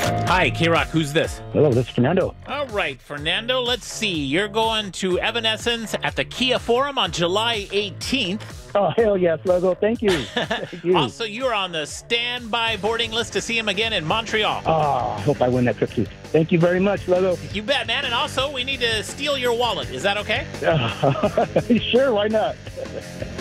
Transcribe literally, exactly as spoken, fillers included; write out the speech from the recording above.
Hi, K-Rock. Who's this? Hello, this is Fernando. All right, Fernando. Let's see. You're going to Evanescence at the Kia Forum on July eighteenth. Oh, hell yes, Logo. Thank you. Thank you. Also, you're on the standby boarding list to see him again in Montreal. Oh, I hope I win that trip too. Thank you very much, Logo. You bet, man. And also, we need to steal your wallet. Is that okay? Uh, sure, why not?